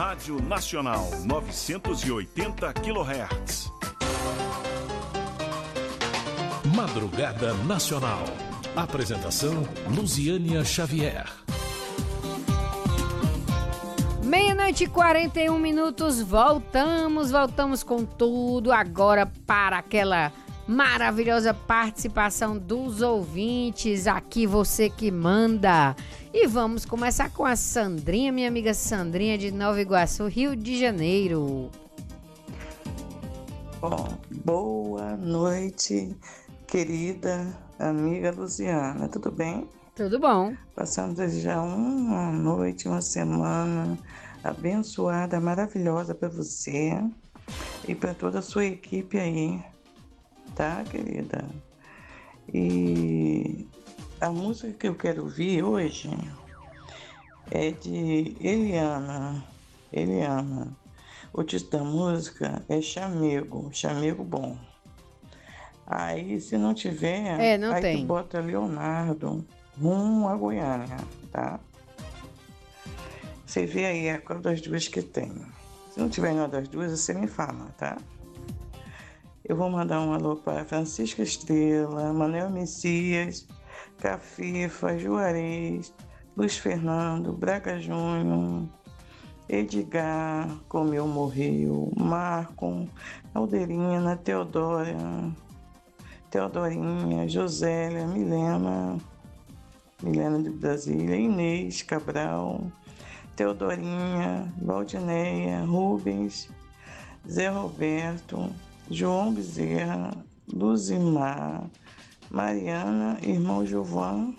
Rádio Nacional 980 kHz. Madrugada Nacional. Apresentação Luziânia Xavier. 00:41. Voltamos com tudo agora para aquela maravilhosa participação dos ouvintes. Aqui você que manda. E vamos começar com a Sandrinha, minha amiga Sandrinha de Nova Iguaçu, Rio de Janeiro. Bom, boa noite, querida amiga Luziana, tudo bem? Tudo bom. Passando já uma noite, uma semana abençoada, maravilhosa para você e para toda a sua equipe aí, tá, querida? E a música que eu quero ouvir hoje é de Eliana. O título da música é Chamego Bom. Aí, se não tiver, não aí tem. tu bota Leonardo, Rumo a Goiânia, tá? Você vê aí qual das duas que tem. Se não tiver nenhuma das duas, você me fala, tá? Eu vou mandar um alô para Francisca Estrela, Manuel Messias, Cafifa, Juarez, Luiz Fernando, Braga Júnior, Edgar, Comeu Morreu, Marco, Alderina, Teodorinha, Josélia, Milena de Brasília, Inês Cabral, Teodorinha, Valdineia, Rubens, Zé Roberto, João Bezerra, Luzimar, Mariana, irmão Gilvan,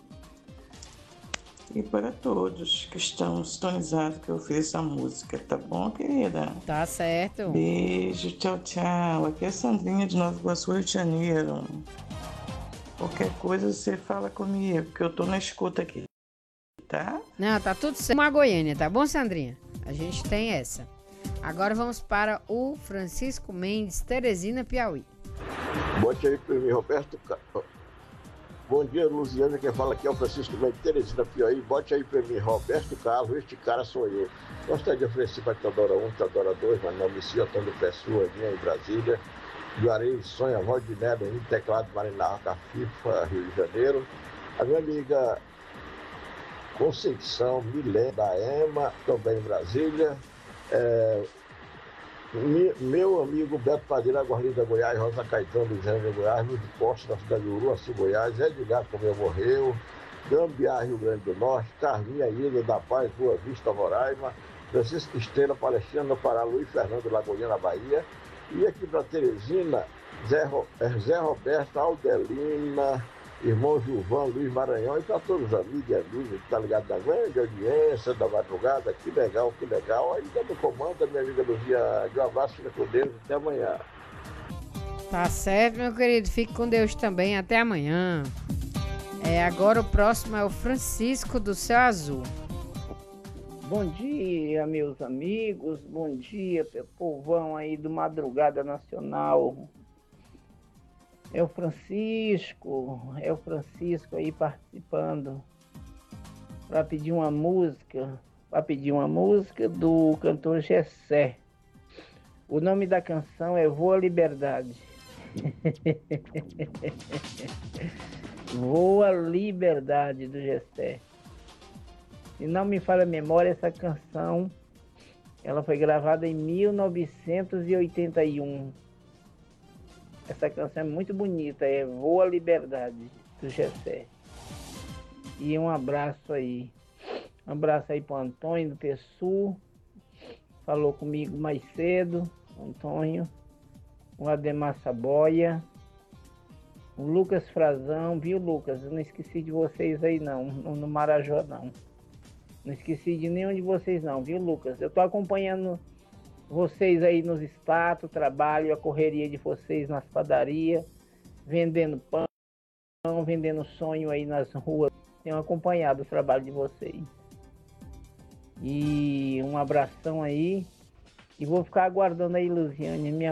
e para todos que estão sintonizados que eu fiz essa música, tá bom, querida? Tá certo. Beijo, tchau, tchau. Aqui é Sandrinha de Nova Iguaçu, Rio de Janeiro. Qualquer coisa você fala comigo, que eu tô na escuta aqui, tá? Não, tá tudo certo. Uma Goiânia, tá bom, Sandrinha? A gente tem essa. Agora vamos para o Francisco Mendes, Teresina, Piauí. Bote aí para mim, Roberto. Bom dia, Luziana, quem fala aqui é o Francisco Mendes, Teresina, Piauí. Bote aí para mim, Roberto Carlos, este cara sou eu. Gostaria de oferecer para Teodora 1, Teodora 2, mas não me sinto Antônio Pessoa, minha em Brasília. Juarez, Sonha, Valdineia, em Teclado, Marina, Cafifa, Rio de Janeiro. A minha amiga Conceição Milena, da EMA, também em Brasília. Meu amigo Beto Padilha, Guarida, Goiás, Rosa Caetano, do Janeiro, Goiás, Luiz de Costa, da cidade de Uruaçu, Goiás, Edgar Comeu Morreu, Gambiarra, Rio Grande do Norte, Carminha Ilha da Paz, Boa Vista, Roraima, Francisco Estrela, Palestina, no Pará, Luiz Fernando, Lagoinha, Bahia, e aqui para Teresina, Zé Roberto, Aldelina, irmão Gilvan, Luiz Maranhão, e para todos os amigos e amigos que estão ligados na grande audiência da madrugada, que legal. Ainda no comando, a minha amiga Luzia, um abraço, fica com Deus, até amanhã. Tá certo, meu querido, fique com Deus também, até amanhã. Agora o próximo é o Francisco do Céu Azul. Bom dia, meus amigos, bom dia, povão aí do Madrugada Nacional. É o Francisco aí participando para pedir uma música do cantor Gessé. O nome da canção é Voa Liberdade. Voa Liberdade, do Gessé. Se não me falha a memória, essa canção ela foi gravada em 1981. Essa canção é muito bonita, é Voa Liberdade, do Gessé. E um abraço aí. Um abraço aí pro Antônio do Pessu. Falou comigo mais cedo, Antônio. O Ademar Saboia. O Lucas Frazão, viu, Lucas? Eu não esqueci de vocês aí não, no Marajó não. Não esqueci de nenhum de vocês não, viu, Lucas? Eu tô acompanhando vocês aí nos status, trabalho, a correria de vocês nas padarias, vendendo pão, vendendo sonho aí nas ruas. Tenho acompanhado o trabalho de vocês. E um abração aí. E vou ficar aguardando aí, Luziane, minha